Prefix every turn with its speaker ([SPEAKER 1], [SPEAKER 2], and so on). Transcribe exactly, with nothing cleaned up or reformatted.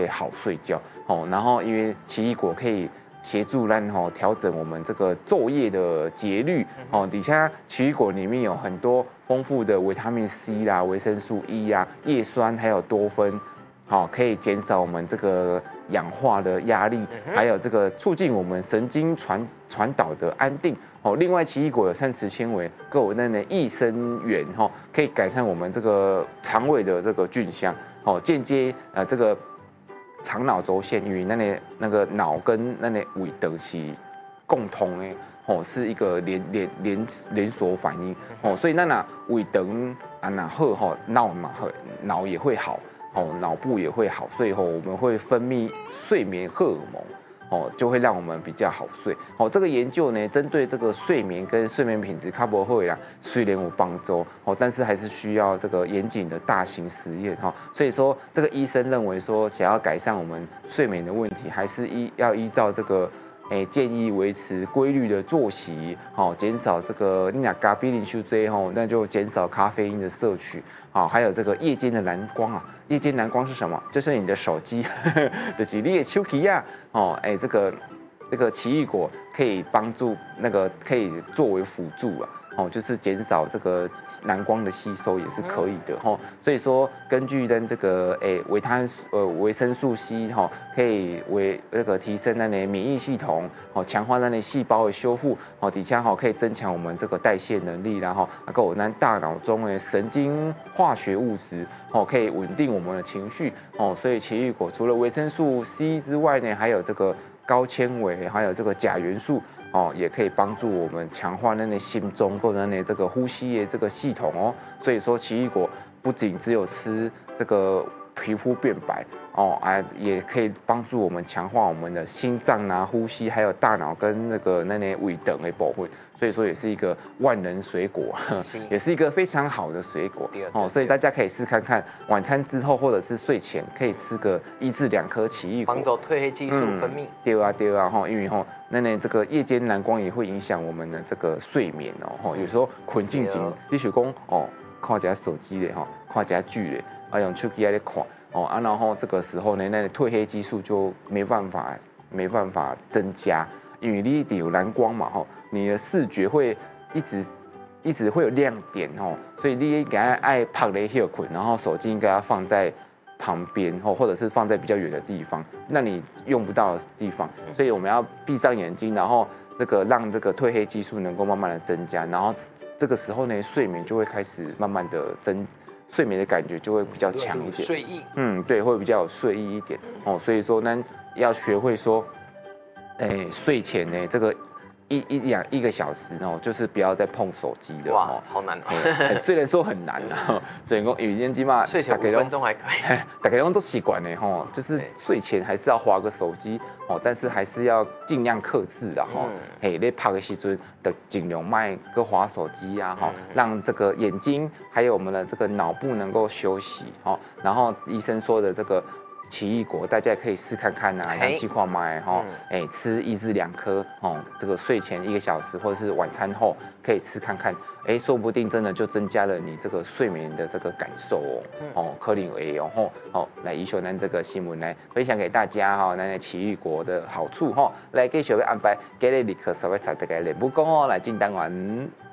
[SPEAKER 1] 好睡觉哦。然后因为奇异果可以协助咱吼调整我们这个昼夜的节律哦。底下奇异果里面有很多丰富的维他命 C 啦、维生素 E 啊、叶酸还有多酚。好，可以减少我们这个氧化的压力，还有这个促进我们神经传传导的安定。哦，另外奇异果有膳食纤维，跟我那的益生元哈，可以改善我们这个肠胃的这个菌相。哦，间接呃这个肠脑轴线与那里那个脑跟那里胃等是共通的。哦，是一个连连连连锁反应。哦，所以那那胃等啊那好哈，脑嘛好，脑也会好。哦，脑部也会好，所以吼我们会分泌睡眠荷尔蒙，哦，就会让我们比较好睡。哦，这个研究呢，针对这个睡眠跟睡眠品质，卡不会啦，虽然有帮助，哦，但是还是需要这个严谨的大型实验哈。所以说，这个医生认为说，想要改善我们睡眠的问题，还是依要依照这个。诶，建议维持规律的作息，好，减少这个你讲咖啡因休这吼，那就减少咖啡因的摄取，好，还有这个夜间的蓝光啊，夜间蓝光是什么？就是你的手机，就是你的手机啊，哦，哎，这个这个奇异果可以帮助那个可以作为辅助啊。哦，就是减少这个蓝光的吸收也是可以的哈。所以说，根据跟这个诶维他呃维生素 C 哈，可以为那个提升那的免疫系统，哦，强化那的细胞的修复，哦，底下哈可以增强我们这个代谢能力，然后那个我们大脑中的神经化学物质，哦，可以稳定我们的情绪，哦，所以奇异果除了维生素 C 之外呢，还有这个高纤维，还有这个钾元素。哦，也可以帮助我们强化那那心中或者那这个呼吸的这个系统哦。所以说，奇异果不仅只有吃这个皮肤变白哦，啊，也可以帮助我们强化我们的心脏啊、呼吸，还有大脑跟那个那那胃等的保护。所以说，也是一个万能水果，也是一个非常好的水果哦。所以大家可以试看看，晚餐之后或者是睡前可以吃个一至两颗奇异果，
[SPEAKER 2] 帮助褪黑激素分泌。
[SPEAKER 1] 对啊，对啊，哈，因为哈，那那这个夜间蓝光也会影响我们的这个睡眠哦，有时候困静静，你想讲哦，看一下手机嘞，哈，看一下剧嘞，啊，用手机在看哦，啊，然后这个时候呢，那褪黑激素就没办法没办法增加。因为你有蓝光嘛，吼，你的视觉会一直一直会有亮点，吼，所以你应该爱拍雷休困，然后手机应该要放在旁边，吼，或者是放在比较远的地方，那你用不到的地方，所以我们要闭上眼睛，然后这个让这个褪黑激素能够慢慢的增加，然后这个时候呢，睡眠就会开始慢慢的增，睡眠的感觉就会比较强一点，
[SPEAKER 2] 睡意，
[SPEAKER 1] 嗯，对，会比较有睡意一点，哦，所以说呢，要学会说。哎，睡前呢，这个一一两一个小时哦，就是不要再碰手机了。
[SPEAKER 2] 哇，超难
[SPEAKER 1] 哦！虽然说很难啊，所以讲语言机嘛，
[SPEAKER 2] 睡前五分钟还可以。
[SPEAKER 1] 大家都都习惯了哈，就是睡前还是要滑个手机哦，但是还是要尽量克制的哈。嘿，你拍的时阵的尽量卖个滑手机啊哈，让这个眼睛还有我们的这个脑部能够休息哈。然后医生说的这个。奇异果，大家可以试看看呐、啊，氧气矿买哈，哎、嗯，吃一至两颗哦，这个睡前一个小时或者是晚餐后可以吃看看，哎，说不定真的就增加了你这个睡眠的这个感受哦，哦，可能会哦吼，好，来以秀咱这个新闻来分享给大家哈，咱的奇异果的好处哈，来继续要安排今日立刻稍微查大家内部讲哦，来进单元。